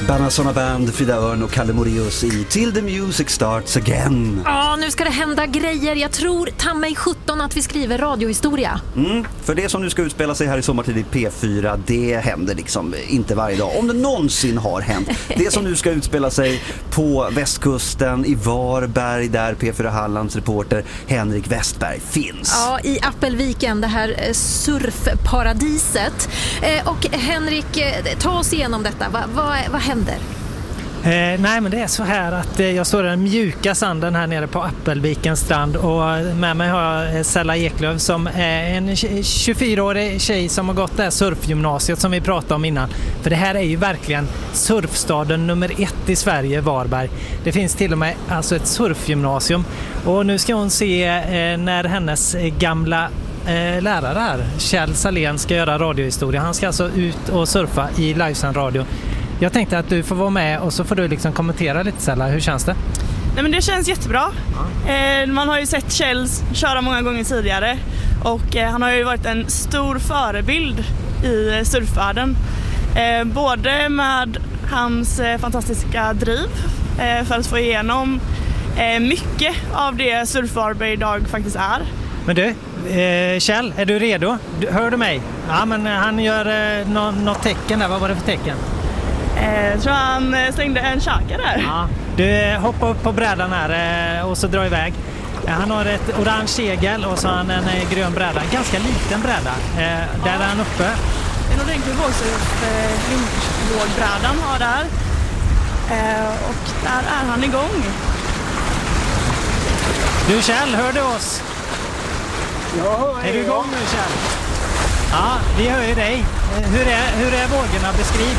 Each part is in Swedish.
Banasona Band, Frida Örn och Kalle Moraeus i Till the Music Starts Again. Ja, nu ska det hända grejer. Jag tror ta mig 17 att vi skriver radiohistoria. För det som nu ska utspela sig här i sommartid i P4, det händer liksom inte varje dag. Om det någonsin har hänt. Det som nu ska utspela sig på västkusten i Varberg, där P4 Hallands reporter Henrik Westberg finns. Ja, i Appelviken, det här surfparadiset. Och Henrik, ta oss igenom detta. Vad händer? Nej, men det är så här att jag står i den mjuka sanden här nere på Appelvikens strand, och med mig har jag Sella Eklöf som är en 24-årig tjej som har gått det här surfgymnasiet som vi pratade om innan. För det här är ju verkligen surfstaden nummer 1 i Sverige, Varberg. Det finns till och med alltså ett surfgymnasium, och nu ska hon se när hennes gamla lärare här, Kjell Salén, ska göra radiohistoria. Han ska alltså ut och surfa i livesänd radio. Jag tänkte att du får vara med och så får du liksom kommentera lite, Sella. Hur känns det? Nej, men det känns jättebra. Man har ju sett Kjell köra många gånger tidigare, och han har ju varit en stor förebild i surfvärlden. Både med hans fantastiska driv för att få igenom mycket av det surfvarberg idag faktiskt är. Men du, Kjell, är du redo? Hör du mig? Ja, men han gör något tecken där. Vad var det för tecken? Jag tror han slängde en käka där. Ja. Du hoppar upp på brädan här och så drar iväg. Han har ett orange segel och så har han en grön bräda. En ganska liten bräda. Där är han uppe. Det är nog ordentlig vågbrädan har där. Och där är han igång. Du Kjell, hör du oss? Är du igång nu, Kjell? Ja, vi hör ju dig. Hur är vågorna? Beskriv.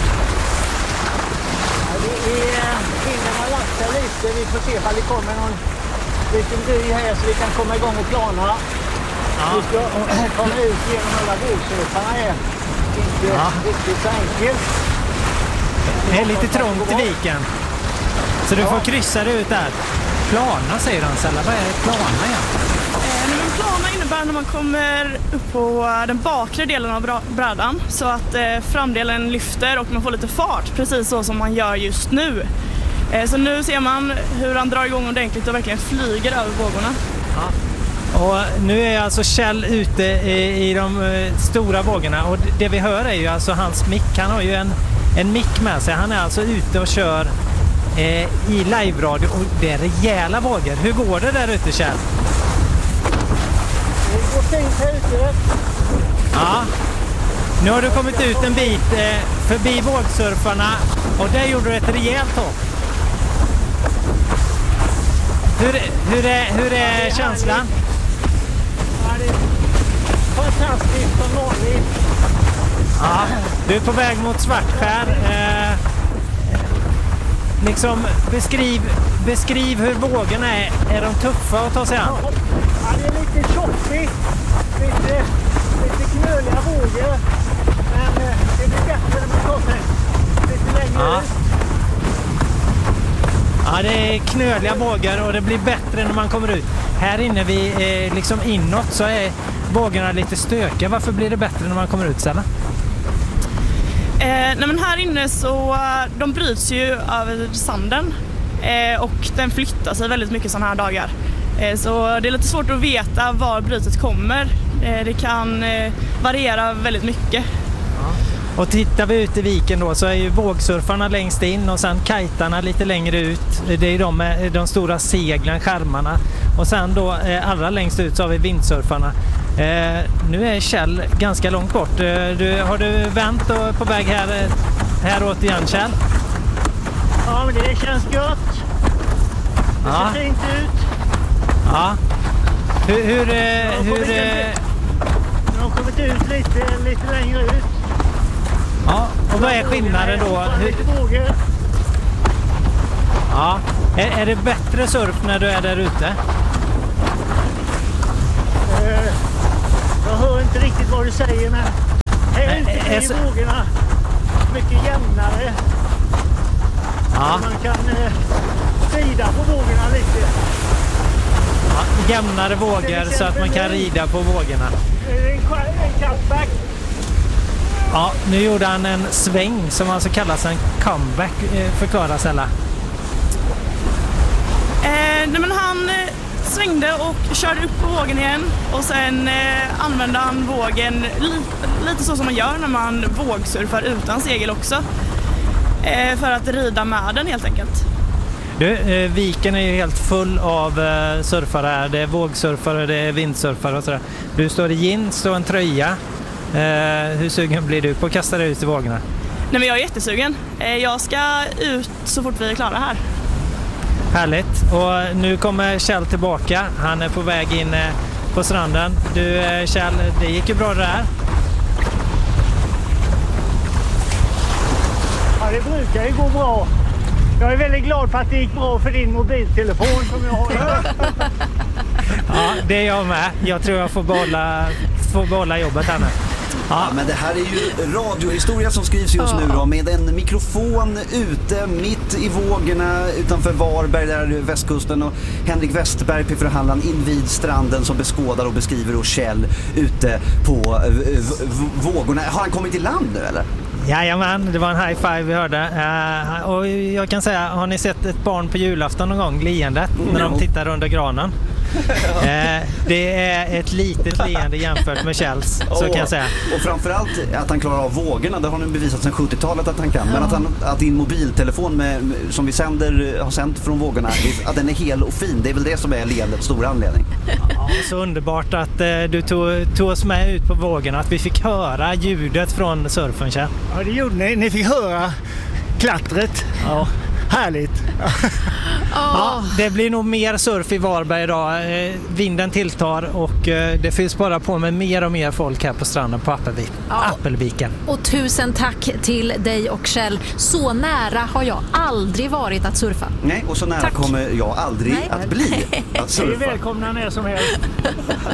Vinden har lagt sig lite. Vi får se om det kommer någon liten dy här så vi kan komma igång och plana. Ja. Vi ska komma ut genom alla vågsurfarna här. Inte riktigt så enkelt. Det är lite trångt i viken. Så du får kryssa dig ut där. Plana, säger han, Sella. Vad är det plana egentligen? Plana innebär när man kommer upp på den bakre delen av brädan så att framdelen lyfter och man får lite fart, precis så som man gör just nu. Så nu ser man hur han drar igång ordentligt och verkligen flyger över vågorna. Ja. Och nu är alltså Kjell ute i de stora vågorna, och det vi hör är ju alltså hans mick. Han har ju en mick med sig. Han är alltså ute och kör i live-radio, och det är rejäla vågor. Hur går det där ute, Kjell? Det går fint här ute. Ja. Nu har du kommit ut en bit förbi vågsurfarna, och där gjorde du ett rejält hopp. Hur är känslan? Ja, det är fantastiskt som vanligt. Ja, du är på väg mot Svartskär. Liksom beskriv hur vågorna är. Är de tuffa att ta sig an? Ja, det är lite tjockigt. Lite knöliga vågor. Men det blir bättre när man tar sig lite längre ut. Ja, det är knöliga vågor och det blir bättre när man kommer ut. Här inne liksom inåt så är vågorna lite stökiga. Varför blir det bättre när man kommer ut, Sella? Nej, men här inne så de bryts ju över sanden och den flyttar sig väldigt mycket sådana här dagar. Så det är lite svårt att veta var brytet kommer. Det kan variera väldigt mycket. Och tittar vi ut i viken då så är ju vågsurfarna längst in och sen kajtarna lite längre ut. Det är de stora seglen, skärmarna. Och sen då allra längst ut så har vi vindsurfarna. Nu är Kjell ganska långt bort. Har du vänt och på väg här åt igen, Kjell? Ja, men det känns gött. Det ser fint ut. Ja. Hur de har kommit ut lite längre ut. Ja, och vad är skillnaden då? Lite vågor. Ja, är det bättre surf när du är där ute? Jag hör inte riktigt vad du säger, men här ute är vågorna mycket jämnare. Ja. Man kan rida på vågorna lite. Ja, jämnare vågor så att man kan rida på vågorna. En cutback. Ja, nu gjorde han en sväng som alltså kallas en comeback. Förklara Sella. Nej, men han svängde och körde upp på vågen igen och sen använde han vågen lite så som man gör när man vågsurfar utan segel också. För att rida med den helt enkelt. Viken är ju helt full av surfare här. Det är vågsurfare, det är vindsurfare och sådär. Du står i jeans och en tröja. Hur sugen blir du på att kasta dig ut i vågorna? Nej, men jag är jättesugen. Jag ska ut så fort vi är klara här. Härligt. Och nu kommer Kjell tillbaka. Han är på väg in på stranden. Du Kjell, det gick ju bra det där. Ja, det brukar ju gå bra. Jag är väldigt glad för att det gick bra för din mobiltelefon som jag har. Ja, det är jag med. Jag tror jag får behålla jobbet här nu. Ja, men det här är ju radiohistoria som skrivs just nu då, med en mikrofon ute mitt i vågorna utanför Varberg, där västkusten, och Henrik Westberg, P4 Halland, invid stranden som beskådar och beskriver, och Kjell ute på vågorna. Har han kommit i land nu eller? Jajamän, det var en high five vi hörde. Och jag kan säga, har ni sett ett barn på julafton någon gång, leendet, när de tittar under granen? Det är ett litet leende jämfört med Kjells, så kan jag säga. Och framförallt att han klarar av vågorna, det har nu bevisat sedan 70-talet att han kan. Men att din mobiltelefon som vi har sänt från vågorna, att den är hel och fin, det är väl det som är leendets stora anledning. Ja, så underbart att du tog oss med ut på vågorna, att vi fick höra ljudet från surfen, Kjell. Ja, det gjorde ni. Ni fick höra klattret. Ja. Härligt. Ja, det blir nog mer surf i Varberg idag. Vinden tilltar och det fylls bara på med mer och mer folk här på stranden på Appelviken. Och tusen tack till dig och Kjell. Så nära har jag aldrig varit att surfa. Nej, och så nära kommer jag aldrig att bli att surfa. Ni är välkomna när som helst.